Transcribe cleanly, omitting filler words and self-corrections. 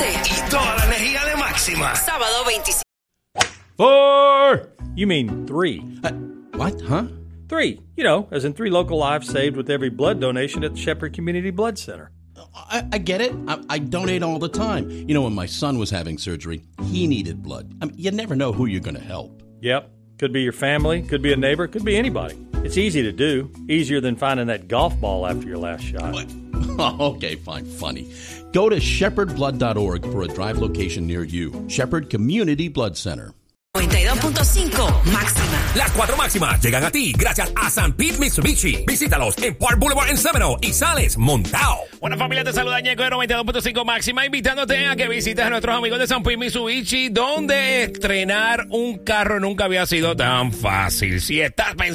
deporte y toda la energía de Máxima. sábado 25. 4. You mean 3. What? Huh? 3. You know, as in 3 local lives saved with every blood donation at the Shepherd Community Blood Center. I get it. I donate all the time. You know, when my son was having surgery, he needed blood. I mean, you never know who you're going to help. Yep. Could be your family, could be a neighbor, could be anybody. It's easy to do. Easier than finding that golf ball after your last shot. What? Okay, fine, funny. Go to shepherdblood.org for a drive location near you. Shepherd Community Blood Center. 92.5 Máxima. Las 4 máximas llegan a ti gracias a San Pete Mitsubishi. Visítalos en Park Boulevard en Seminole y sales montado. Buena familia, te saluda Ñeco de 92.5 Máxima, invitándote a que visites a nuestros amigos de San Pete Mitsubishi, donde estrenar un carro nunca había sido tan fácil. Si estás pensando